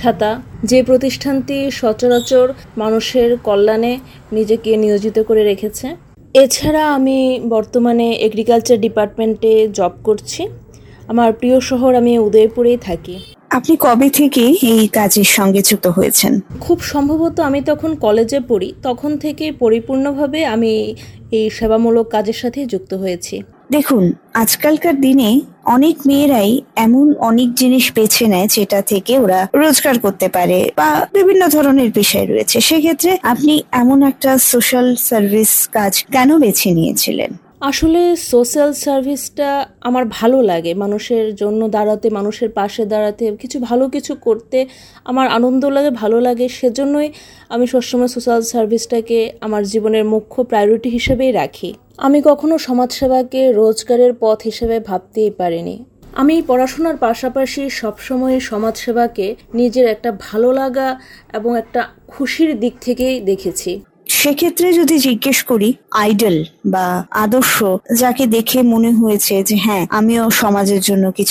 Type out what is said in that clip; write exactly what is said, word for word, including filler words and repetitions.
প্রতিষ্ঠাতা, যে প্রতিষ্ঠানটি সচরাচর মানুষের কল্যাণে নিজেকে নিয়োজিত করে রেখেছে। এছাড়া আমি বর্তমানে এগ্রিকালচার ডিপার্টমেন্টে জব করছি। আমার প্রিয় শহর, আমি উদয়পুরেই থাকি। আপনি কবে থেকে এই কাজের সঙ্গে যুক্ত হয়েছেন? খুব সম্ভবত আমি তখন কলেজে পড়ি, তখন থেকে পরিপূর্ণভাবে আমি এই সেবামূলক কাজের সাথে যুক্ত হয়েছি। দেখুন, আজকালকার দিনে অনেক মেয়েরাই এমন অনেক জিনিস বেছে নেয় যেটা থেকে ওরা রোজগার করতে পারে বা বিভিন্ন ধরনের বিষয় রয়েছে। সেক্ষেত্রে আপনি এমন একটা সোশ্যাল সার্ভিস কাজ কেন বেছে নিয়েছিলেন? আসলে সোশ্যাল সার্ভিসটা আমার ভালো লাগে, মানুষের জন্য দাঁড়াতে, মানুষের পাশে দাঁড়াতে, কিছু ভালো কিছু করতে আমার আনন্দ লাগে, ভালো লাগে। সেজন্যই আমি সবসময় সোশ্যাল সার্ভিসটাকে আমার জীবনের মুখ্য প্রায়োরিটি হিসেবেই রাখি। আমি কখনো সমাজসেবাকে রোজগারের পথ হিসেবে ভাবতেই পারিনি। আমি পড়াশোনার পাশাপাশি সবসময় সমাজসেবাকে নিজের একটা ভালো লাগা এবং একটা খুশির দিক থেকেই দেখেছি। সেক্ষেত্রে যদি জিজ্ঞেস করি, আইডল বা আদর্শ যাকে দেখে মনে হয়েছে যে হ্যাঁ, আমিও সমাজের জন্য কিছু